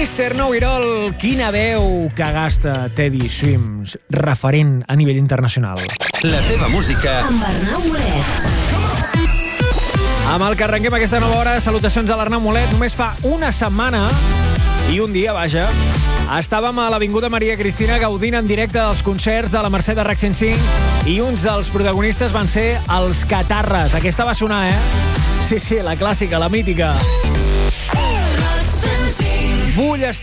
Mr. Know-It-All, quina veu que gasta Teddy Swims, referent a nivell internacional. La teva música amb Arnau Molet. Amb el que arrenquem aquesta nova hora, salutacions a l'Arnau Molet. Només fa una setmana i un dia, vaja, estàvem a l'Avinguda Maria Cristina gaudint en directe dels concerts de la Mercè de RAC 105 i uns dels protagonistes van ser els Catarres. Aquesta va sonar, Sí, la clàssica, la mítica. Vull estar